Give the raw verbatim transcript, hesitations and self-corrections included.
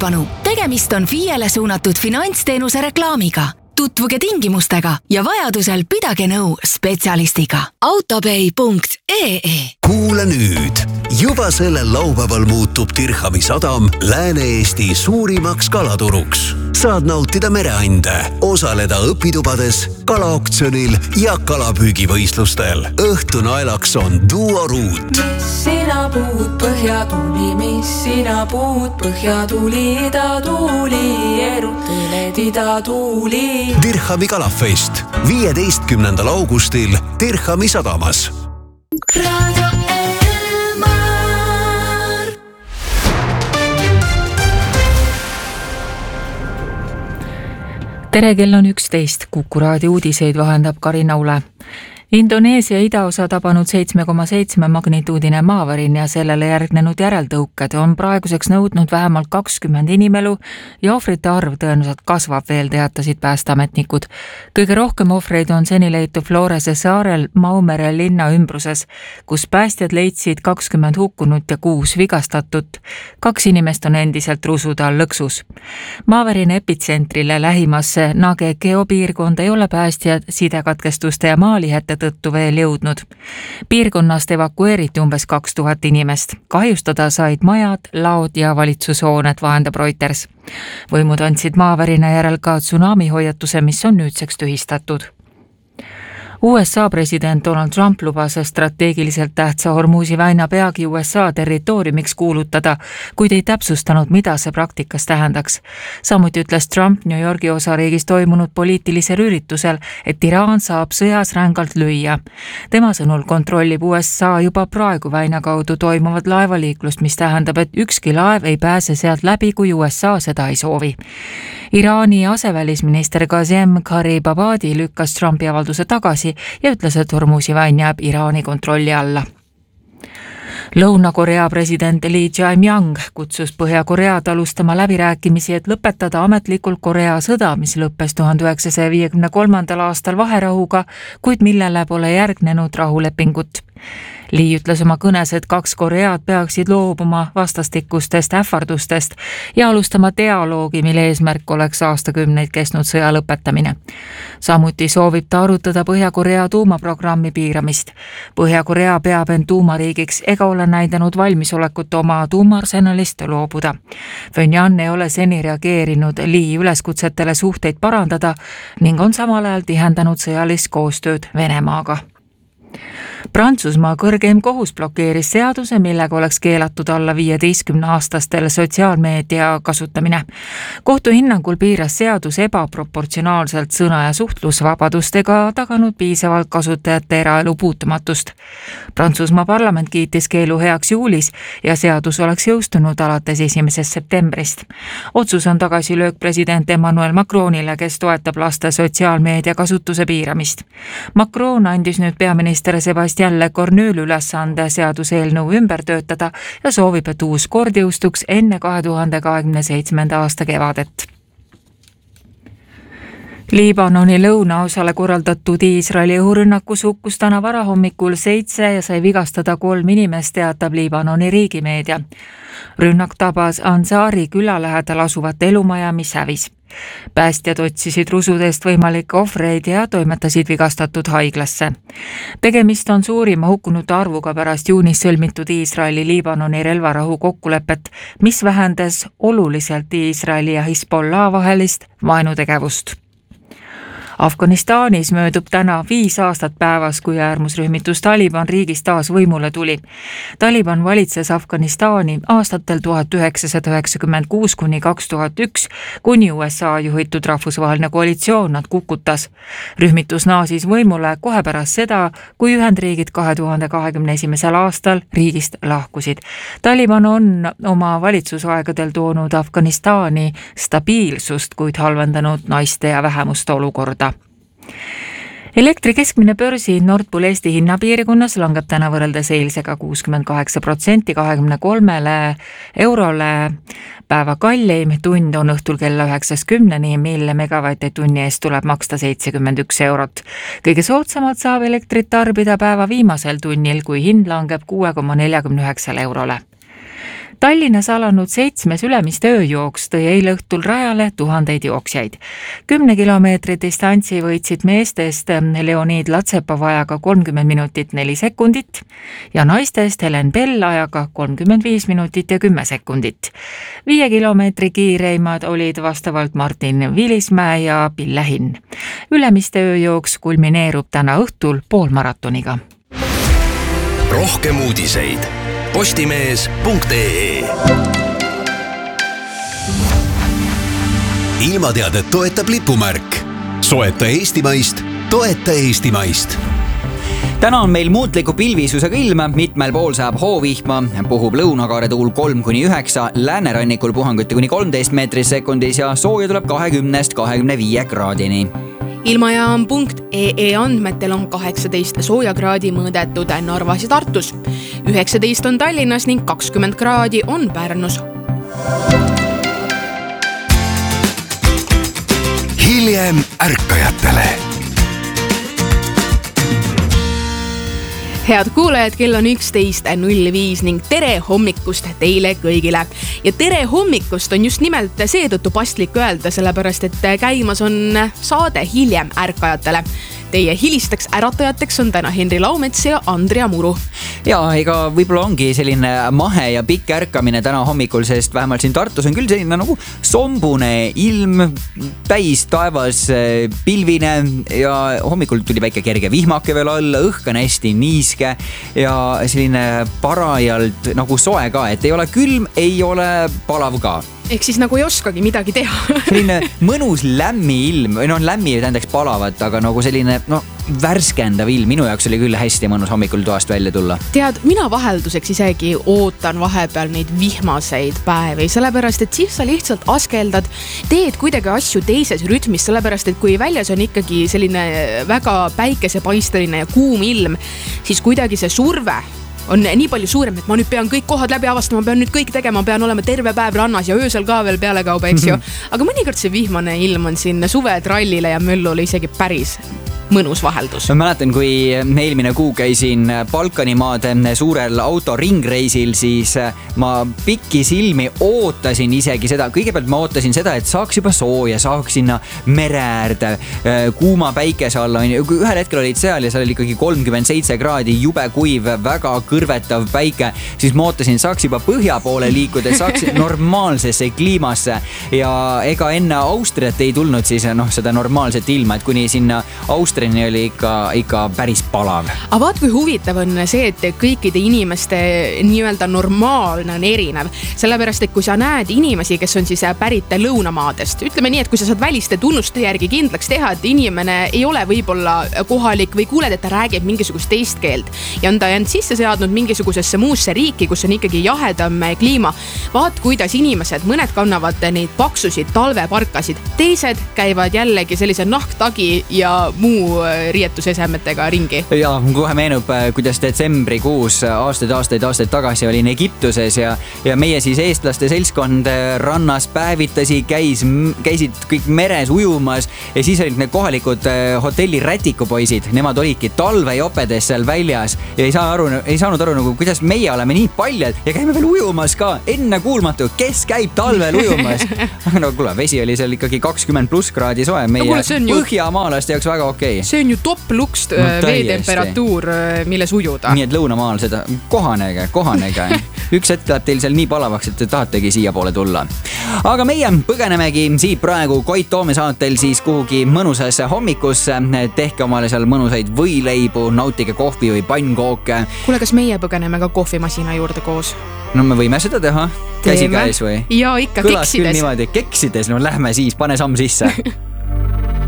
tähelepanu, tegemist on F I E-le suunatud finantsteenuse reklaamiga. Tutvuge tingimustega ja vajadusel pidage nõu spetsialistiga. autopay punkt ee Kuule nüüd! Juba sellel laupäeval muutub Dirhami sadam Lääne-Eesti suurimaks kalaturuks. Saad nautida mereande, osaleda õpitubades, kalaoktsionil ja kalapüügivõistlustel. Õhtu naelaks on Duo Route. Mis sina puud põhjatuli, mis sina puud põhjatuli, idatuuli, erutõled idatuuli. Dirhami kalafest viieteistkümnendal augustil Dirhami sadamas. Radio Elmar. Tere, kell on üksteist. Kuku raadio uudiseid vahendab Karina Ule. Indoneesia idaosa tabanud seitse koma seitse magnituudine maavärin ja sellele järgnenud järeltõuked on praeguseks nõudnud vähemalt kakskümmend inimelu ja ohvrite arv tõenäoliselt kasvab veel, teatasid päästeametnikud. Kõige rohkem ohvreid on seni leitud Florese saarel Maumere linna ümbruses, kus päästjad leidsid kakskümmend hukkunut ja kuus vigastatut. Kaks inimest on endiselt rusude all lõksus. Maavärine epitsentrile lähimasse Nage Keo piirkonda ei ole päästjad sidekatkestuste ja maalihete tõttu veel jõudnud. Piirkonnast evakueeriti umbes kaks tuhat inimest. Kahjustada said majad, laod ja valitsushooned, vahendab Reuters. Võimud andsid maavärina järel ka tsunami hoiatuse, mis on nüüdseks tühistatud. U S A president Donald Trump lubas strateegiliselt tähtsa Hormuzi väina peagi U S A territooriumiks kuulutada, kuid ei täpsustanud, mida see praktikas tähendaks. Samuti ütles Trump New Yorgi osariigis toimunud poliitilisel üritusel, et Iraan saab sõjas rängalt lüüa. Tema sõnul kontrollib U S A juba praegu väina kaudu toimuvat laevaliiklust, mis tähendab, et ükski laev ei pääse sealt läbi, kui U S A seda ei soovi. Iraani asevälisminister Qasem Gharibabadi lükkas Trumpi avalduse tagasi ja ütles, et Hormuzi väin jääb Iraani kontrolli alla. Lõuna-Korea president Lee Jae-myung kutsus Põhja-Koread alustama läbirääkimisi, et lõpetada ametlikult Korea sõda, mis lõppes tuhande üheksasaja viiekümne kolmandal aastal vaherahuga, kuid millele pole järgnenud rahulepingut. Lee ütles oma kõnes, et kaks Koread peaksid loobuma vastastikustest ähvardustest ja alustama dialoogi, mille eesmärk oleks aastakümneid kestnud sõja lõpetamine. Samuti soovib ta arutada Põhja-Korea tuumaprogrammi piiramist. Põhja-Korea peab end tuumariigiks ega ole näidanud valmisolekut oma tuumaarsenalist loobuda. Pyongyang ei ole seni reageerinud Lee üleskutsetele suhteid parandada ning on samal ajal tihendanud sõjalist koostööd Venemaaga. Prantsusmaa kõrgeim kohus blokeeris seaduse, millega oleks keelatud alla viieteistkümne aastastel sotsiaalmeedia kasutamine. Kohtu hinnangul piiras seadus ebaproportsionaalselt sõna- ja suhtlusvabadust ega taganud piisavalt kasutajate eraelu puutumatust. Prantsusmaa parlament kiitis keelu heaks juulis ja seadus oleks jõustunud alates esimesest septembrist. Otsus on tagasilöök president Emmanuel Macronile, kes toetab laste sotsiaalmeedia kasutuse piiramist. Macron andis nüüd peaminister Sebastian jälle Cornüül ülesande seaduseelnõu ümber töötada ja soovib, et uus kord jõustuks enne kahe tuhande kahekümne seitsmenda aasta kevadet. Liibanoni lõunaosale korraldatud Iisraeli õhurünnakus hukkus täna varahommikul seitse ja sai vigastada kolm inimest, teatab Liibanoni riigimeedia. Rünnak tabas Ansari küla lähedal asuvat elumaja, mis hävis. Päästjad otsisid rusudest võimalikke ohvreid ja toimetasid vigastatud haiglasse. Tegemist on suurima hukkunute arvuga pärast juunis sõlmitud Iisraeli-Liibanoni relvarahu kokkulepet, mis vähendas oluliselt Iisraeli ja Hezbollah vahelist vaenutegevust. Afganistanis möödub täna viis aastat päevas, kui äärmusrühmitus Taliban riigis taas võimule tuli. Taliban valitses Afganistani aastatel tuhat üheksasada üheksakümmend kuus kuni kaks tuhat üks, kuni U S A juhitud rahvusvaheline koalitsioon nad kukutas. Rühmitus naasis võimule kohe pärast seda, kui Ühendriigid kahe tuhande kahekümne esimesel aastal riigist lahkusid. Taliban on oma valitsusaegadel toonud Afganistani stabiilsust, kuid halvendanud naiste ja vähemuste olukorda. Elektri keskmine börsi Nord Pool Eesti hinnapiirkonnas langeb täna võrreldes eilsega kuuskümmend kaheksa protsenti kahekümne kolmele eurole. Päeva kalleim tund on õhtul kella üheksast kümneni, mille megavatti tunni eest tuleb maksta seitsekümmend üks eurot. Kõige soodsamalt saab elektrit tarbida päeva viimasel tunnil, kui hind langeb kuue koma neljakümne üheksale eurole. Tallinnas alanud seitsmes Ülemiste ööjooks tõi eile õhtul rajale tuhandeid jooksjaid. Kümne kilomeetri distantsi võitsid meestest Leonid Latsepov ajaga kolmkümmend minutit neli sekundit ja naistest Helen Bell ajaga kolmkümmend viis minutit ja kümme sekundit. Viie kilomeetri kiireimad olid vastavalt Martin Vilismäe ja Pille Hinn. Ülemiste ööjooks kulmineerub täna õhtul poolmaratoniga. Rohkem uudiseid postimees punkt ee. Ilmateadet toetab lipumärk. Soeta eestimaist, toeta eestimaist. Täna on meil muutliku pilvisusega ilm, mitmel pool saab hoovihma, puhub lõunakaare tuul kolm kuni üheksa, läänerannikul puhanguti kuni kolmteist meetris sekundis ja sooja tuleb kahekümnest kahekümne viie kraadini. Ilmajaam punkt ee andmetel on kaheksateist soojakraadi mõõdetud Narvas ja Tartus. üheksateist on Tallinnas ning kakskümmend kraadi on Pärnus. Hiljem ärkajatele. Head kuulajad, kell on üksteist null viis ning tere hommikust teile kõigile. Ja tere hommikust on just nimelt seetõttu paslik öelda, sellepärast et käimas on saade Hiljem ärkajatele. Teie hilisteks äratajateks on täna Henri Laumets ja Andrea Muru. Ja ega võib-olla ongi selline mahe ja pikk ärkamine täna hommikul, sest vähemalt siin Tartus on küll selline nagu sombune ilm, täis taevas pilvine ja hommikul tuli väike kerge vihmake veel alla, õhk on hästi niiske ja selline parajalt nagu soe ka, et ei ole külm, ei ole palav ka. Ehk siis nagu ei oskagi midagi teha. Selline mõnus lämmi ilm, või noh, lämmi tähendaks palavat, aga nagu selline no, värskendav ilm. Minu jaoks oli küll hästi mõnus hommikul toast välja tulla. Tead, mina vahelduseks isegi ootan vahepeal neid vihmaseid päevi, sellepärast et siis sa lihtsalt askeldad, teed kuidagi asju teises rütmis, sellepärast et kui väljas on ikkagi selline väga päikesepaisteline ja kuum ilm, siis kuidagi see surve on nii palju suurem, et ma nüüd pean kõik kohad läbi avastama, pean nüüd kõik tegema, pean olema terve päev rannas ja öösel ka veel peale kauba, eks ju. Aga mõnikord see vihmane ilm on siin suvetrallile ja möllule isegi päris mõnus vaheldus. Ma mäletan, kui eelmine kuu käisin Balkanimaade suurel autoringreisil, siis ma pikki silmi ootasin isegi seda. Kõigepealt ma ootasin seda, et saaks juba sooja, saaks sinna mere äärde, kuuma päikese alla. Ühel hetkel olid seal ja seal oli ikkagi kolmkümmend seitse kraadi, jube kuiv, väga kõrvetav päike. Siis ma ootasin, saaks juba põhja poole liikuda, saaks normaalsesse kliimasse. Ja ega enne Austriat ei tulnud siis noh, seda normaalset ilma, et kuni sinna Austria oli ikka, ikka päris palav. Aga vaat kui huvitav on see, et kõikide inimeste nii-öelda normaalne on erinev. Sellepärast, et kui sa näed inimesi, kes on siis pärit lõunamaadest, ütleme nii, et kui sa saad väliste tunnuste järgi kindlaks teha, et inimene ei ole võib-olla kohalik või kuuled, et ta räägib mingisugust teist keelt ja on ta jäänud sisse seadnud mingisugusesse muusse riiki, kus on ikkagi jahedam kliima. Vaat kuidas inimesed, mõned kannavad neid paksusid talveparkasid, teised käivad jällegi sellise nahktagi ja muu riietusesemetega ringi. Ja kohe meenub, kuidas detsembrikuus aastaid, aastaid, aastaid tagasi olin Egiptuses ja, ja meie siis eestlaste seltskond rannas päevitasi, käis, käisid kõik meres ujumas ja siis olid need kohalikud hotelli rätikupoisid. Nemad olidki talvejopedes seal väljas ja ei, saa aru, ei saanud aru, nagu, kuidas meie oleme nii paljad ja käime veel ujumas ka. Enne kuulmatu, kes käib talvel ujumas? No kuule, vesi oli seal ikkagi kakskümmend pluss kraadi soe. Meie no, kuule, põhjamaalaste jaoks väga okei. See on ju top-lukst no, veetemperatuur, milles ujuda. Nii et lõunamaal seda kohanege, kohanege. Üks hetk läheb teil seal nii palavaks, et te tahategi siia poole tulla. Aga meie põgenemegi siit praegu Koit Toome saatel siis kuhugi mõnusasse hommikusse. Tehke omale seal mõnusaid võileibu, nautige kohvi või pannkooke. Kuule, kas meie põgeneme ka kohvimasina juurde koos? No me võime seda teha. Käsi käes või? Ja ikka kõlas keksides. Kõlas küll niimoodi, keksides, no lähme siis, pane samm sisse.